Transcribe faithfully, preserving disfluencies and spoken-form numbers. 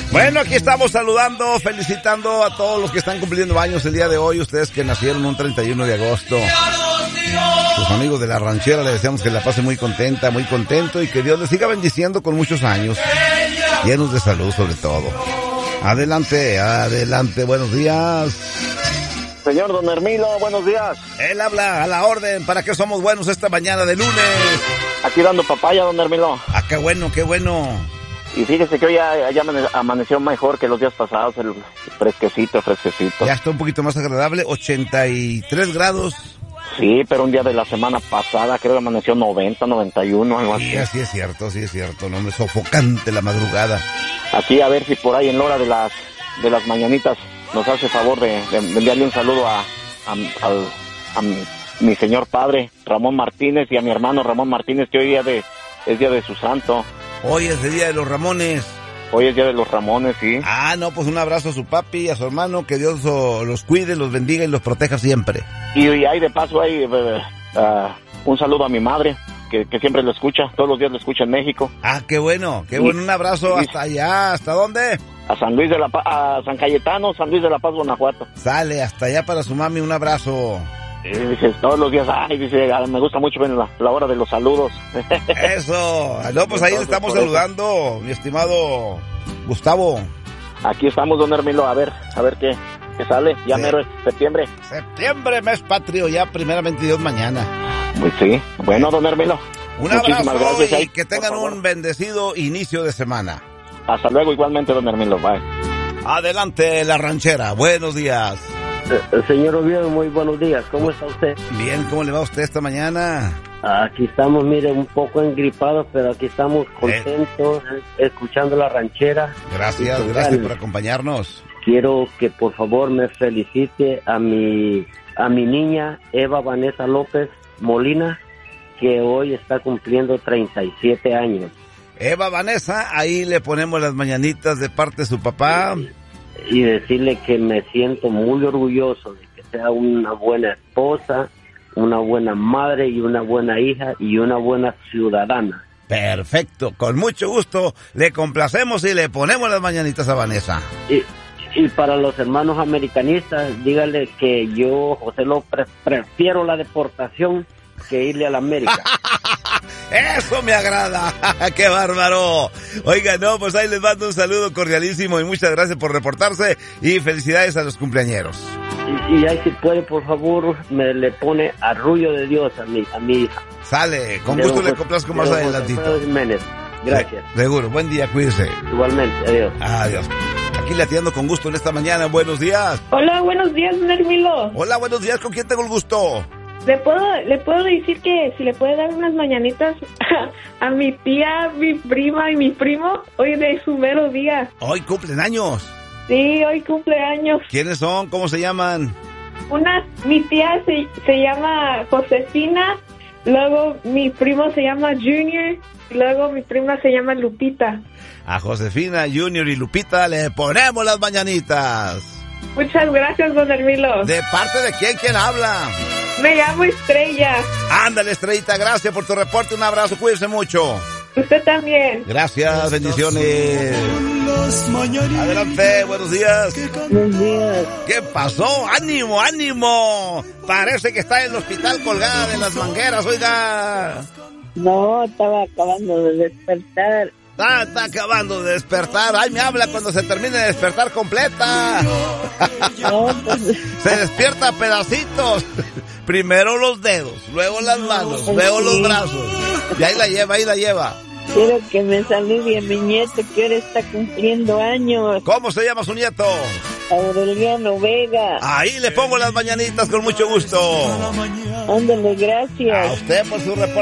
Bueno, aquí estamos saludando, felicitando a todos los que están cumpliendo años el día de hoy, ustedes que nacieron un treinta y uno de agosto. Sus amigos de la ranchera les deseamos que la pasen muy contenta, muy contento y que Dios les siga bendiciendo con muchos años, llenos de salud sobre todo. Adelante, adelante, buenos días. Señor Don Hermilo, buenos días. Él habla a la orden, ¿para qué somos buenos esta mañana de lunes? Aquí dando papaya, Don Hermilo. Ah, qué bueno, qué bueno. Y fíjese que hoy ya, ya amaneció mejor que los días pasados, el fresquecito, fresquecito. Ya está un poquito más agradable, ochenta y tres grados. Sí, pero un día de la semana pasada creo que amaneció noventa, noventa y uno, algo así. Sí, así es cierto, sí es cierto, no me sofocante la madrugada. Aquí a ver si por ahí en la hora de las de las mañanitas nos hace favor de, de, de enviarle un saludo a, a, a, a mi, mi señor padre, Ramón Martínez, y a mi hermano Ramón Martínez, que hoy día de, es día de su santo. Hoy es el día de los Ramones. Hoy es día de los Ramones, sí. Ah, no, pues un abrazo a su papi y a su hermano, que Dios oh, los cuide, los bendiga y los proteja siempre. Y, y ahí de paso hay uh, uh, un saludo a mi madre, que, que siempre lo escucha, todos los días lo escucha en México. Ah, qué bueno, qué bueno, un abrazo y, hasta allá, ¿hasta dónde? A San Luis de la Paz, a San Cayetano, San Luis de la Paz, Guanajuato. Sale, hasta allá para su mami, un abrazo. Y dices, todos los días, ay, dice, me gusta mucho ver la, la hora de los saludos. Eso, no, pues ahí le estamos saludando, mi estimado Gustavo. Aquí estamos, Don Hermilo, a ver, a ver qué, qué sale, ya sí. Mero es septiembre. Septiembre, mes patrio, ya primeramente Dios mañana. Pues sí, bueno, Don Hermilo. Un abrazo gracias, y ahí, que tengan un bendecido inicio de semana. Hasta luego, igualmente, Don Hermilo, bye. Adelante, la ranchera, buenos días. Eh, señor Oviedo, muy buenos días. ¿Cómo está usted? Bien, ¿cómo le va a usted esta mañana? Aquí estamos, mire, un poco engripados, pero aquí estamos contentos, eh. escuchando la ranchera. Gracias, gracias por acompañarnos. Quiero que por favor me felicite a mi, a mi niña Eva Vanessa López Molina, que hoy está cumpliendo treinta y siete años. Eva Vanessa, ahí le ponemos las mañanitas de parte de su papá. Sí. Y decirle que me siento muy orgulloso de que sea una buena esposa, una buena madre y una buena hija y una buena ciudadana. Perfecto, con mucho gusto le complacemos y le ponemos las mañanitas a Vanessa. Y, y para los hermanos americanistas, dígale que yo, José López, prefiero la deportación que irle a la América. ¡Eso me agrada! ¡Qué bárbaro! Oiga, no, pues ahí les mando un saludo cordialísimo y muchas gracias por reportarse y felicidades a los cumpleañeros. Y, y ahí si puede, por favor, me le pone arrullo de Dios a mi, a mi hija. Sale, con gusto le complazco más adelantito. Gracias. Se, seguro, buen día, cuídese. Igualmente, adiós. Adiós. Aquí le atiendo con gusto en esta mañana, buenos días. Hola, buenos días, Don Hermilo. Hola, buenos días, ¿con quién tengo el gusto? ¿Le puedo, le puedo decir que si le puede dar unas mañanitas a, a mi tía, mi prima y mi primo? Hoy de su mero día. ¿Hoy cumplen años? Sí, hoy cumpleaños. ¿Quiénes son? ¿Cómo se llaman? Una, mi tía se, se llama Josefina, luego mi primo se llama Junior, y luego mi prima se llama Lupita. A Josefina, Junior y Lupita le ponemos las mañanitas. Muchas gracias, Don Hermilo. ¿De parte de quién? ¿Quién habla? Me llamo Estrella. Ándale, Estrellita, gracias por tu reporte. Un abrazo, cuídense mucho. Usted también. Gracias, bendiciones. Adelante, buenos días. Buenos días. ¿Qué pasó? ¡Ánimo, ánimo! Parece que está en el hospital colgada de las mangueras, oiga. No, estaba acabando de despertar. Ah, está acabando de despertar. Ay, me habla cuando se termine de despertar completa. No, pues... Se despierta a pedacitos. Primero los dedos, luego las manos, luego los brazos. Y ahí la lleva, ahí la lleva. Quiero que me salude a mi nieto que ahora está cumpliendo años. ¿Cómo se llama su nieto? Aureliano Vega. Ahí le pongo las mañanitas con mucho gusto. Ándale, gracias. A usted por su reporte.